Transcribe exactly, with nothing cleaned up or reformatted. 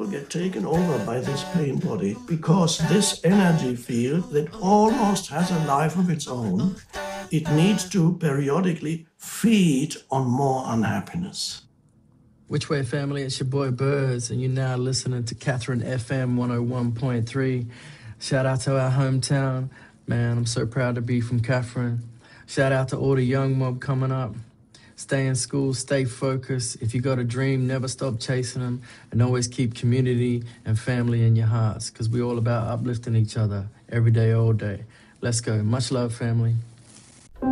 get taken over by this pain body because this energy field that almost has a life of its own, it needs to periodically feed on more unhappiness. Which way, family? It's your boy Birds, and you're now listening to Catherine F M one oh one point three. Shout out to our hometown. Man, I'm so proud to be from Catherine. Shout out to all the young mob coming up. Stay in school, stay focused. If you got a dream, never stop chasing them, and always keep community and family in your hearts, because we're all about uplifting each other every day, all day. Let's go. Much love, family.